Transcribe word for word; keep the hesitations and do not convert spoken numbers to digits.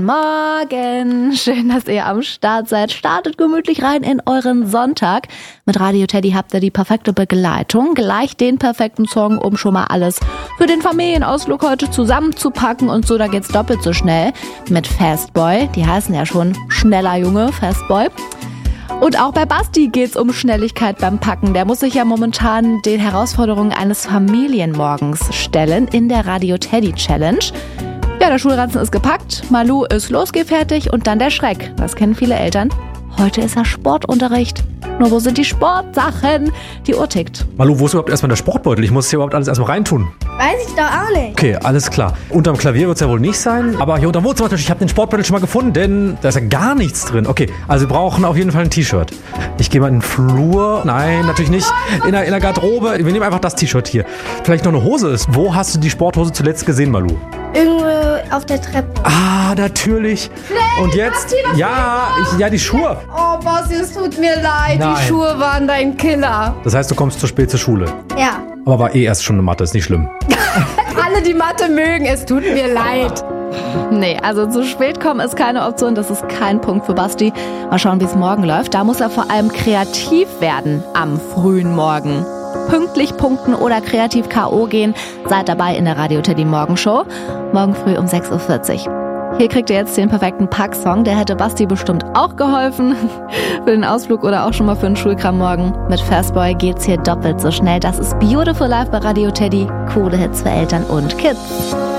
Morgen, schön, dass ihr am Start seid. Startet gemütlich rein in euren Sonntag. Mit Radio Teddy habt ihr die perfekte Begleitung, gleich den perfekten Song, um schon mal alles für den Familienausflug heute zusammenzupacken und so, da geht's doppelt so schnell mit Fastboy. Die heißen ja schon schneller Junge, Fastboy. Und auch bei Basti geht's um Schnelligkeit beim Packen. Der muss sich ja momentan den Herausforderungen eines Familienmorgens stellen in der Radio Teddy Challenge. Ja, der Schulranzen ist gepackt, Malu ist losgefertigt und dann der Schreck. Das kennen viele Eltern. Heute ist ja Sportunterricht. Nur wo sind die Sportsachen? Die Uhr tickt. Malu, wo ist überhaupt erstmal der Sportbeutel? Ich muss hier überhaupt alles erstmal reintun. Weiß ich doch auch nicht. Okay, alles klar. Unterm Klavier wird es ja wohl nicht sein. Aber hier unterm Wohnzimmertisch, ich habe den Sportbeutel schon mal gefunden, denn da ist ja gar nichts drin. Okay, also wir brauchen auf jeden Fall ein T-Shirt. Ich gehe mal in den Flur. Nein, natürlich nicht. In der, in der Garderobe. Wir nehmen einfach das T-Shirt hier. Vielleicht noch eine Hose ist. Wo hast du die Sporthose zuletzt gesehen, Malu? Irgendwo auf der Treppe. Ah, natürlich. Schnell, Und jetzt? Basti, Ja, ich, ja, die Schuhe. Oh, Basti, es tut mir leid. Nein. Die Schuhe waren dein Killer. Das heißt, du kommst zu spät zur Schule. Ja. Aber war eh erst schon eine Mathe, ist nicht schlimm. Alle, die Mathe mögen, es tut mir leid. Nee, also zu spät kommen ist keine Option. Das ist kein Punkt für Basti. Mal schauen, wie es morgen läuft. Da muss er vor allem kreativ werden am frühen Morgen. Pünktlich punkten oder kreativ K O gehen. Seid dabei in der Radio Teddy Morgenshow. Morgen früh um sechs Uhr vierzig. Hier kriegt ihr jetzt den perfekten Packsong. Der hätte Basti bestimmt auch geholfen. Für den Ausflug oder auch schon mal für den Schulkram morgen. Mit Fastboy geht's hier doppelt so schnell. Das ist Beautiful Life bei Radio Teddy. Coole Hits für Eltern und Kids.